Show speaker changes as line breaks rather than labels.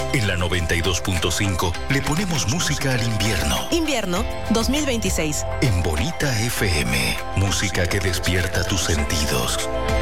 En la 92.5 le ponemos música al invierno.
Invierno 2026.
En Bonita FM, música que despierta tus sentidos.